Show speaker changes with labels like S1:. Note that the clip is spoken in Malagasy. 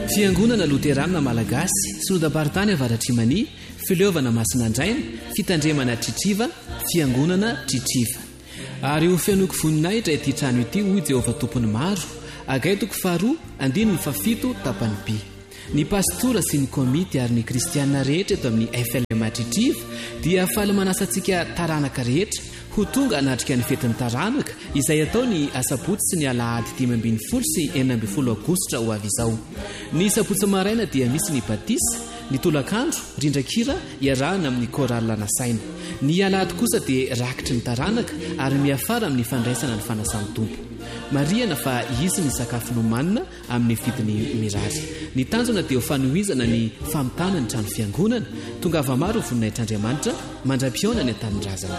S1: Fiangonana Luterana Malagasy, Sonodabaritany Avaratrimani, Fileovana Masinandraina, Fitandremana Tritriva, Fiangonana Tritriva. Ary io fianoko voninahitra ity trano ity hoy Jehovah tompony maro, agaitoko faharoa, andino ny fafito tapany by. Ny pastora sy ny komity ary ny kristiana rehetra eto amin'ny FLM Tritriva dia faly manasantsika taranaka rehetra ho tonga anatrika ny fetin'ny taranaka izay atao ny asabotsy sy ny alahady 15 sy 16 Aogositra ho avy izao. Ny sabotsy maraina dia misy ny batisa, ny tolakandro, rindrakira iarahana amin'ny korala nasaina. Ny alahady kosa dia rakitry ny taranaka ary miafara amin'ny fandraisana ny fanasan'ny tompo. Mariana fa izy ny sakafo nomanina amin'ny vidiny mirary. Ny tanjona dia ho fanohizana ny famitana ny trano fiangonana, tonga ava maro voninahitr' Andriamanitra mandra-pionany an-tanin-drazana.